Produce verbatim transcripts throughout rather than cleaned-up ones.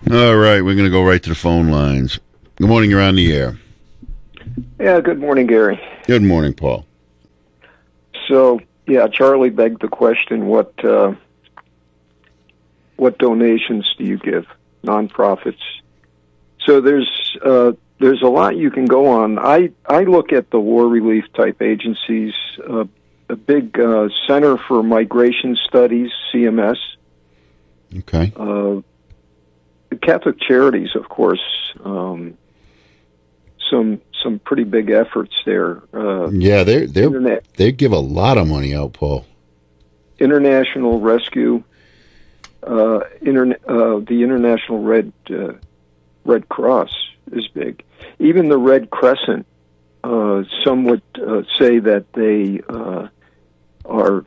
All right, we're going to go right to the phone lines. Good morning, you're on the air. Yeah, good morning, Gary. Good morning, Paul. So, yeah, Charlie begged the question, what uh, what donations do you give, nonprofits? So there's uh, there's a lot you can go on. I, I look at the war relief type agencies, uh, a big uh, Center for Migration Studies, C M S. Okay. Uh, Catholic Charities, of course, um, some some pretty big efforts there. Uh, yeah, they they Internet, they give a lot of money out, Paul. International Rescue, uh, interne- uh, the International Red uh, Red Cross is big. Even the Red Crescent, uh, some would uh, say that they uh, are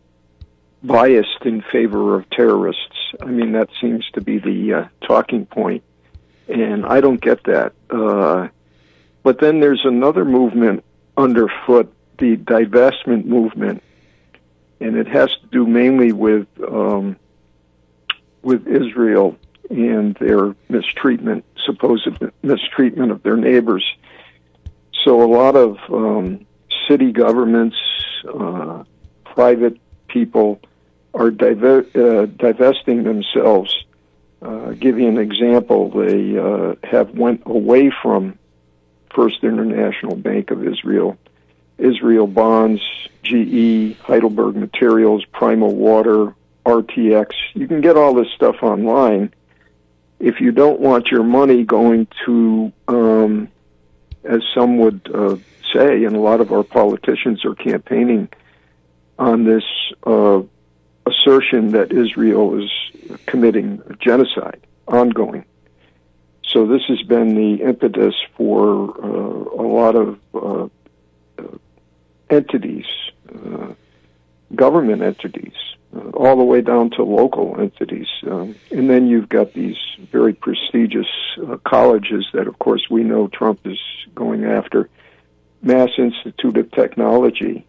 biased in favor of terrorists. I mean, that seems to be the uh, talking point, and I don't get that. Uh, but then there's another movement underfoot, the divestment movement, and it has to do mainly with um, with Israel and their mistreatment, supposed mistreatment of their neighbors. So a lot of um, city governments, uh, private people are diver- uh, divesting themselves. Uh, give you an example. They uh, have went away from First International Bank of Israel, Israel Bonds, G E, Heidelberg Materials, Primal Water, R T X. You can get all this stuff online. If you don't want your money going to, um, as some would uh, say, and a lot of our politicians are campaigning on this uh, assertion that Israel is committing genocide, ongoing. So this has been the impetus for uh, a lot of uh, uh, entities, uh, government entities, uh, all the way down to local entities. Um, and then you've got these very prestigious uh, colleges that, of course, we know Trump is going after. Mass Institute of Technology,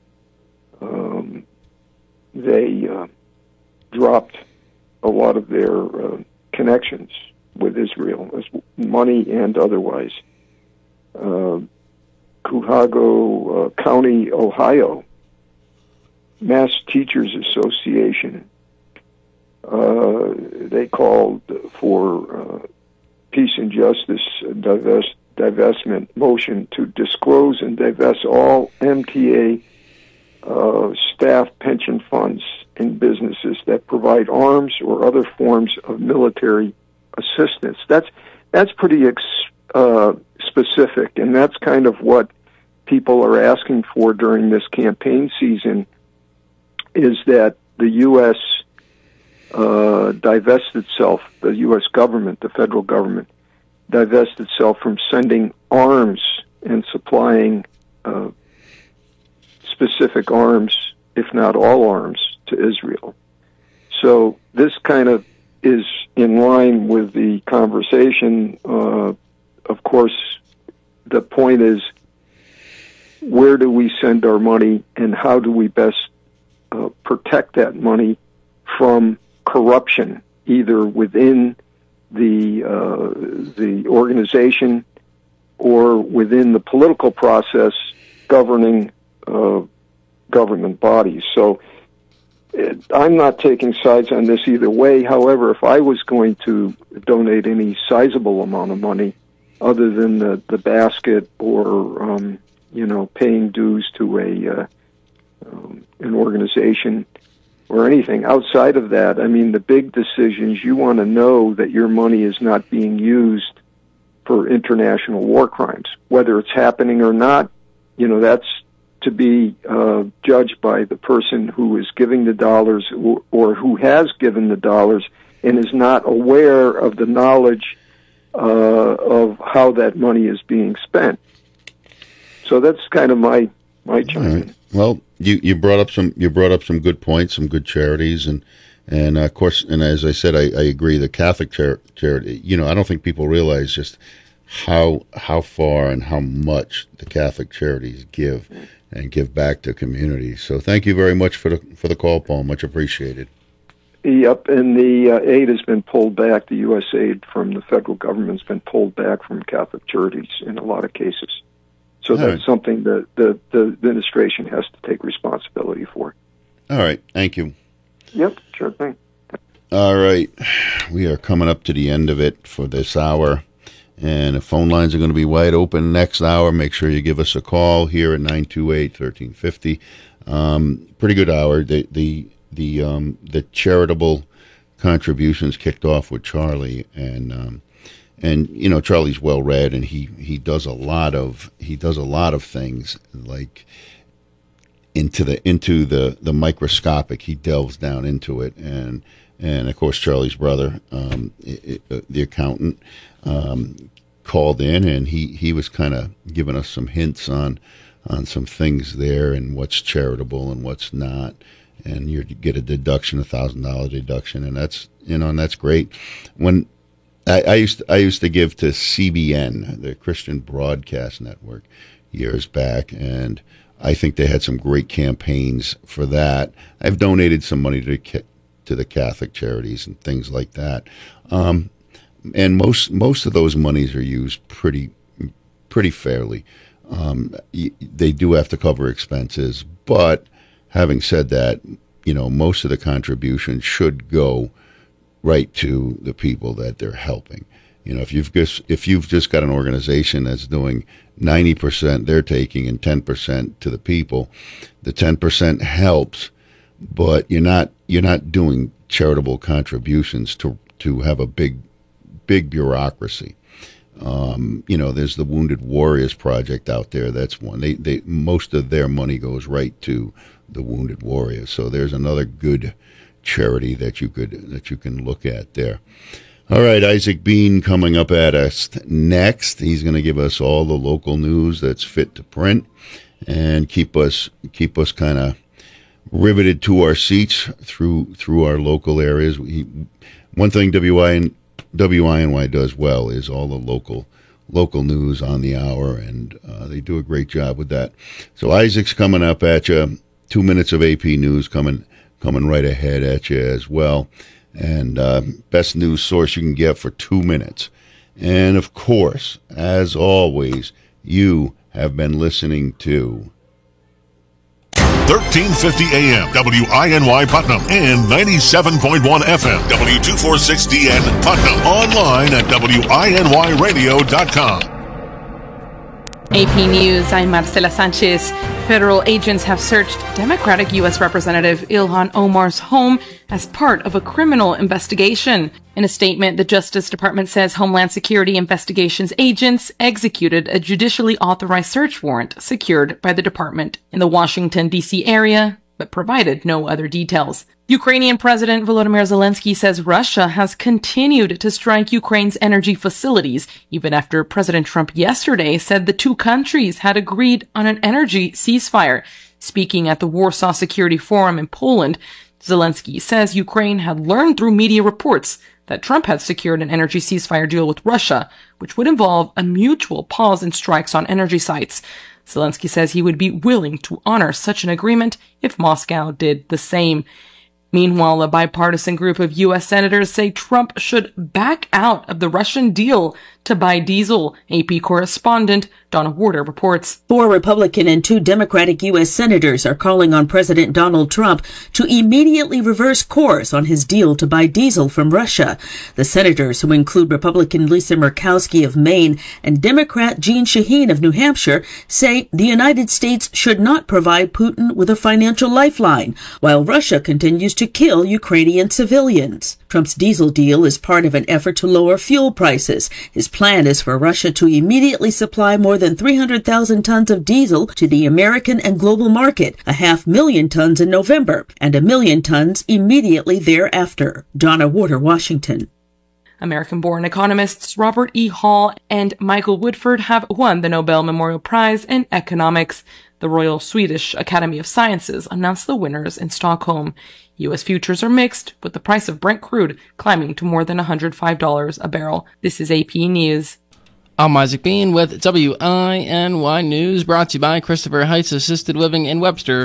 um, they uh, dropped a lot of their uh, connections with Israel, as money and otherwise. Uh, Cuyahoga uh, County, Ohio, Mass Teachers Association, uh, they called for uh, peace and justice divest, divestment motion to disclose and divest all M T A uh, staff pension funds and businesses that provide arms or other forms of military assistance. That's that's pretty ex, uh, specific, and that's kind of what people are asking for during this campaign season, is that the U S uh, divest itself, the U S government, the federal government, divest itself from sending arms and supplying uh, specific arms, if not all arms, to Israel. So this kind of is in line with the conversation. Uh, of course, the point is, where do we send our money, and how do we best uh, protect that money from corruption, either within the uh, the organization or within the political process governing uh, government bodies. So it, I'm not taking sides on this either way. However, if I was going to donate any sizable amount of money, other than the, the basket or um, you know, paying dues to a uh, um, an organization or anything outside of that, I mean, the big decisions, you want to know that your money is not being used for international war crimes. Whether it's happening or not, you know, that's to be uh, judged by the person who is giving the dollars, or, or who has given the dollars and is not aware of the knowledge uh, of how that money is being spent. So that's kind of my my judgment. Right. Well, you, you brought up some you brought up some good points, some good charities, and and uh, of course, and as I said, I, I agree. The Catholic char- charity, you know, I don't think people realize just how how far and how much the Catholic charities give and give back to communities. So, thank you very much for the for the call, Paul. Much appreciated. Yep, and the uh, aid has been pulled back. The U S aid from the federal government's been pulled back from Catholic charities in a lot of cases. So All that's right. something that the, the administration has to take responsibility for. All right. Thank you. Yep, sure thing. All right. We are coming up to the end of it for this hour. And the phone lines are going to be wide open next hour. Make sure you give us a call here at nine two eight, one three five zero. Um, pretty good hour. The the the um, the charitable contributions kicked off with Charlie, and um, and you know Charlie's well read, and he, he does a lot of he does a lot of things like into the into the, the microscopic. He delves down into it, and and of course Charlie's brother, um, it, it, the accountant, um, called in, and he, he was kind of giving us some hints on on some things there and what's charitable and what's not. And you get a deduction, a thousand dollar deduction, and that's you know, and that's great. When I, I used to, I used to give to C B N, the Christian Broadcast Network, years back, and I think they had some great campaigns for that. I've donated some money to to the Catholic charities and things like that, um, and most most of those monies are used pretty pretty fairly. Um, they do have to cover expenses, but having said that, you know, most of the contributions should go right to the people that they're helping. You know, if you've just if you've just got an organization that's doing ninety percent they're taking and ten percent to the people, the ten percent helps, but you're not you're not doing charitable contributions to to have a big big bureaucracy. Um, you know, there's the Wounded Warriors Project out there. That's one. They they most of their money goes right to the Wounded Warriors. So there's another good charity that you could that you can look at there. All right, Isaac Bean coming up at us next. He's going to give us all the local news that's fit to print and keep us keep us kind of riveted to our seats through through our local areas. He, one thing W I N W I N Y does well is all the local local news on the hour, and uh, they do a great job with that. So Isaac's coming up at you. Two minutes of A P news coming coming right ahead at you as well. And uh, best news source you can get for two minutes. And, of course, as always, you have been listening to thirteen fifty A M W I N Y Putnam and ninety-seven point one F M W two forty-six D N Putnam. Online at W I N Y radio dot com. A P News, I'm Marcela Sanchez. Federal agents have searched Democratic U S Representative Ilhan Omar's home as part of a criminal investigation. In a statement, the Justice Department says Homeland Security Investigations agents executed a judicially authorized search warrant secured by the department in the Washington, D C area, but provided no other details. Ukrainian President Volodymyr Zelensky says Russia has continued to strike Ukraine's energy facilities, even after President Trump yesterday said the two countries had agreed on an energy ceasefire. Speaking at the Warsaw Security Forum in Poland, Zelensky says Ukraine had learned through media reports that Trump had secured an energy ceasefire deal with Russia, which would involve a mutual pause in strikes on energy sites. Zelensky says he would be willing to honor such an agreement if Moscow did the same. Meanwhile, a bipartisan group of U S senators say Trump should back out of the Russian deal to buy diesel. A P correspondent Donna Warder reports. Four Republican and two Democratic U S senators are calling on President Donald Trump to immediately reverse course on his deal to buy diesel from Russia. The senators, who include Republican Lisa Murkowski of Maine and Democrat Jeanne Shaheen of New Hampshire, say the United States should not provide Putin with a financial lifeline, while Russia continues to kill Ukrainian civilians. Trump's diesel deal is part of an effort to lower fuel prices. His plan is for Russia to immediately supply more than three hundred thousand tons of diesel to the American and global market, a half million tons in November, and a million tons immediately thereafter. Donna Warder, Washington. American-born economists Robert E. Hall and Michael Woodford have won the Nobel Memorial Prize in Economics. The Royal Swedish Academy of Sciences announced the winners in Stockholm. U S futures are mixed, with the price of Brent crude climbing to more than one hundred five dollars a barrel. This is A P News. I'm Isaac Bean with W I N Y News, brought to you by Christopher Heights Assisted Living in Webster.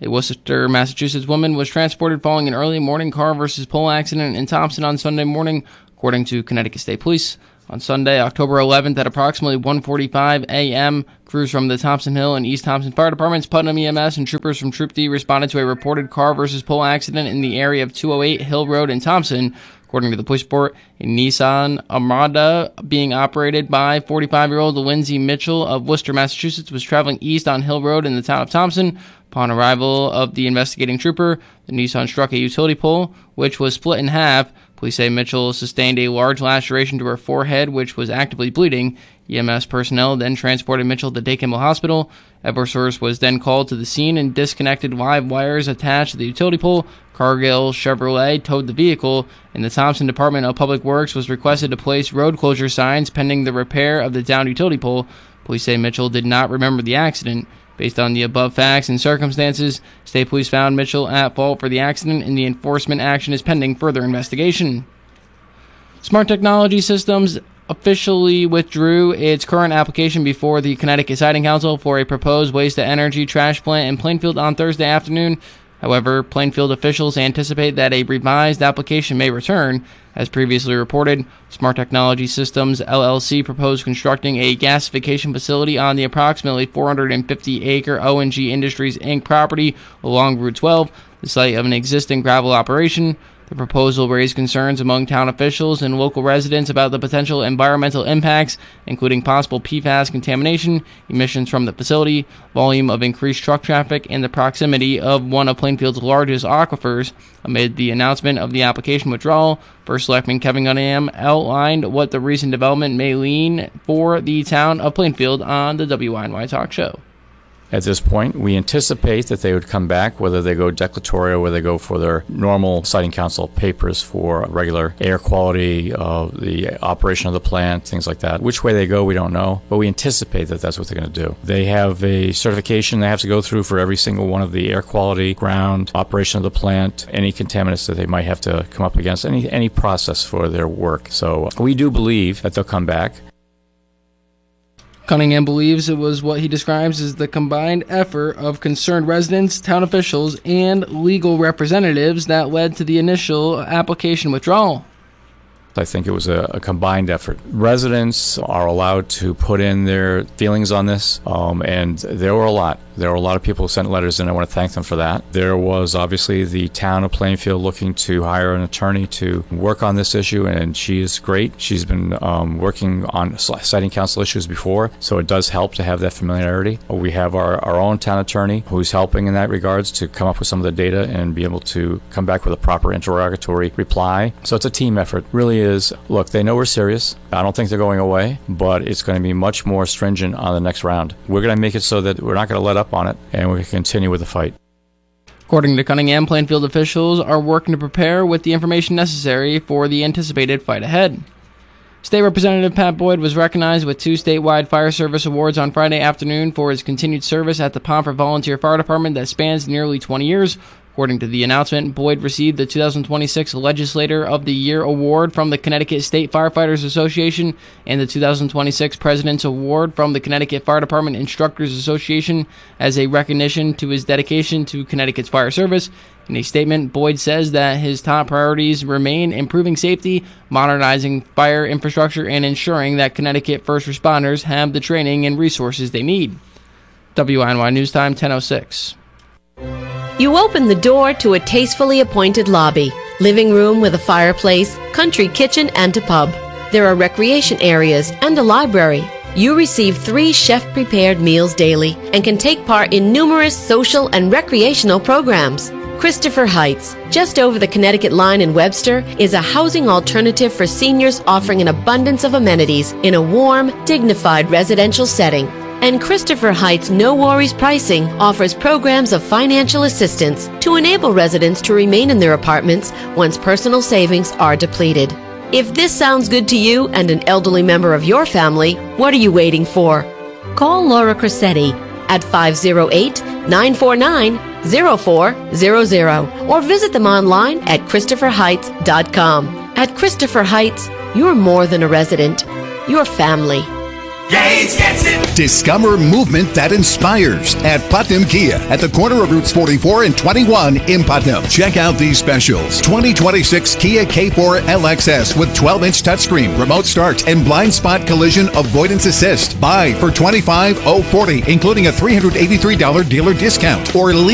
A Worcester, Massachusetts woman was transported following an early morning car versus pole accident in Thompson on Sunday morning, according to Connecticut State Police. On Sunday, October eleventh, at approximately one forty-five a.m., crews from the Thompson Hill and East Thompson Fire Departments, Putnam E M S, and troopers from Troop D responded to a reported car versus pole accident in the area of two oh eight Hill Road in Thompson. According to the police report, a Nissan Armada being operated by forty-five-year-old Lindsay Mitchell of Worcester, Massachusetts, was traveling east on Hill Road in the town of Thompson. Upon arrival of the investigating trooper, the Nissan struck a utility pole, which was split in half. Police say Mitchell sustained a large laceration to her forehead, which was actively bleeding. E M S personnel then transported Mitchell to Day Kimball Hospital. Eversource was then called to the scene and disconnected live wires attached to the utility pole. Cargill Chevrolet towed the vehicle, and the Thompson Department of Public Works was requested to place road closure signs pending the repair of the downed utility pole. Police say Mitchell did not remember the accident. Based on the above facts and circumstances, state police found Mitchell at fault for the accident, and the enforcement action is pending further investigation. Smart Technology Systems officially withdrew its current application before the Connecticut Siting Council for a proposed waste-to-energy trash plant in Plainfield on Thursday afternoon. However, Plainfield officials anticipate that a revised application may return. As previously reported, Smart Technology Systems, L L C proposed constructing a gasification facility on the approximately four hundred fifty acre O and G Industries, Incorporated property along Route twelve, the site of an existing gravel operation. The proposal raised concerns among town officials and local residents about the potential environmental impacts, including possible P FAS contamination, emissions from the facility, volume of increased truck traffic, and the proximity of one of Plainfield's largest aquifers. Amid the announcement of the application withdrawal, First Selectman Kevin Cunningham outlined what the recent development may mean for the town of Plainfield on the W I N Y Talk Show. At this point, we anticipate that they would come back, whether they go declaratory or whether they go for their normal Siting Council papers for regular air quality, uh, the operation of the plant, things like that. Which way they go, we don't know, but we anticipate that that's what they're going to do. They have a certification they have to go through for every single one of the air quality, ground, operation of the plant, any contaminants that they might have to come up against, any, any process for their work. So we do believe that they'll come back. Cunningham believes it was what he describes as the combined effort of concerned residents, town officials, and legal representatives that led to the initial application withdrawal. I think it was a, a combined effort. Residents are allowed to put in their feelings on this, um, and there were a lot. There were a lot of people who sent letters, and I want to thank them for that. There was obviously the town of Plainfield looking to hire an attorney to work on this issue, and she is great. She's been um, working on Siting Council issues before, so it does help to have that familiarity. We have our, our own town attorney who's helping in that regards to come up with some of the data and be able to come back with a proper interrogatory reply. So it's a team effort. Really is, look, they know we're serious. I don't think they're going away, but it's going to be much more stringent on the next round. We're going to make it so that we're not going to let up on it, and we're going to continue with the fight. According to Cunningham, Plainfield officials are working to prepare with the information necessary for the anticipated fight ahead. State Representative Pat Boyd was recognized with two statewide fire service awards on Friday afternoon for his continued service at the Pomfret Volunteer Fire Department that spans nearly twenty years. According to the announcement, Boyd received the two thousand twenty-six Legislator of the Year Award from the Connecticut State Firefighters Association and the two thousand twenty-six President's Award from the Connecticut Fire Department Instructors Association as a recognition to his dedication to Connecticut's fire service. In a statement, Boyd says that his top priorities remain improving safety, modernizing fire infrastructure, and ensuring that Connecticut first responders have the training and resources they need. W I N Y News Time, ten oh six. You open the door to a tastefully appointed lobby, living room with a fireplace, country kitchen, and a pub. There are recreation areas and a library. You receive three chef-prepared meals daily and can take part in numerous social and recreational programs. Christopher Heights, just over the Connecticut line in Webster, is a housing alternative for seniors offering an abundance of amenities in a warm, dignified residential setting. And Christopher Heights No Worries Pricing offers programs of financial assistance to enable residents to remain in their apartments once personal savings are depleted. If this sounds good to you and an elderly member of your family, what are you waiting for? Call Laura Cressetti at five oh eight, nine four nine, oh four hundred or visit them online at christopher heights dot com. At Christopher Heights, you're more than a resident. You're family. Gates gets it. Discover movement that inspires at Putnam Kia at the corner of Routes forty-four and twenty-one in Putnam. Check out these specials. twenty twenty-six Kia K four L X S with twelve inch touchscreen, remote start, and blind spot collision avoidance assist. Buy for twenty-five thousand forty, including a three hundred eighty-three dollars dealer discount, or lease